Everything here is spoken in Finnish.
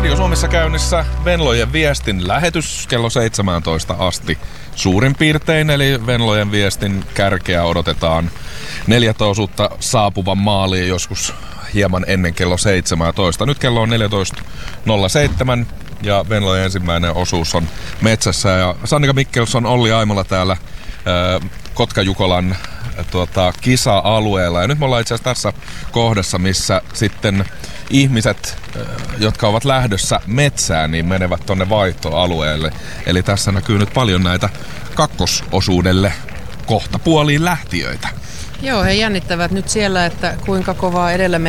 Radio Suomessa käynnissä Venlojen viestin lähetys kello 17 asti suurin piirtein, eli Venlojen viestin kärkeä odotetaan 4 osuutta saapuvan maaliin joskus hieman ennen kello 17. Nyt kello on 14.07 ja Venlojen ensimmäinen osuus on metsässä ja Sannika Mikkelson, Olli Aimola täällä Kotka-Jukolan kisa-alueella. Ja nyt me ollaan itse asiassa tässä kohdassa, missä sitten ihmiset, jotka ovat lähdössä metsään, niin menevät tonne vaihtoalueelle. Eli tässä näkyy nyt paljon näitä kakkososuudelle kohtapuoliin lähtiöitä. Joo, he jännittävät nyt siellä, että kuinka kovaa edellä